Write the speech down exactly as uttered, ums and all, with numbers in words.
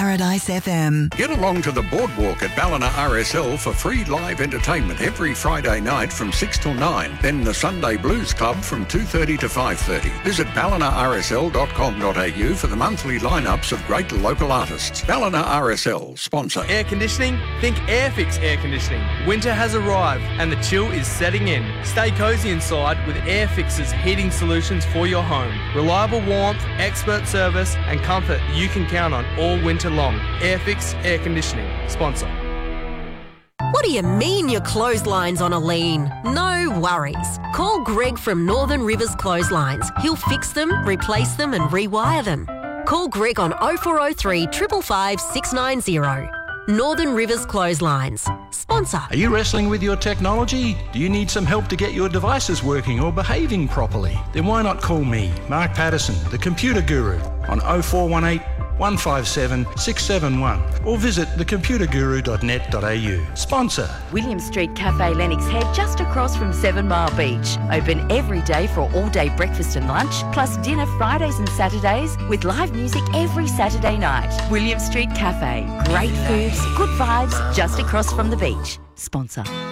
Paradise F M. Get along to the boardwalk at Ballina R S L for free live entertainment every Friday night from six till nine. Then the Sunday Blues Club from two thirty to five thirty. Visit ballina r s l dot com dot a u for the monthly lineups of great local artists. Ballina R S L, sponsor. Air conditioning? Think Airfix Air Conditioning. Winter has arrived and the chill is setting in. Stay cosy inside with Airfix's heating solutions for your home. Reliable warmth, expert service and comfort you can count on all winter long. Airfix Air Conditioning, sponsor. What do you mean your clothesline's on a lean? No worries. Call Greg from Northern Rivers Clotheslines. He'll fix them, replace them and rewire them. Call Greg on oh four oh three, five five five, six nine oh. Northern Rivers Clotheslines. Sponsor. Are you wrestling with your technology? Do you need some help to get your devices working or behaving properly? Then why not call me, Mark Patterson, the computer guru, on oh four one eight, one five seven, six seven one or visit the computer guru dot net dot a u. Sponsor. William Street Cafe Lennox Head just across from Seven Mile Beach. Open every day for all-day breakfast and lunch, plus dinner Fridays and Saturdays with live music every Saturday night. William Street Cafe. Great foods, good vibes, just across from the beach. Sponsor.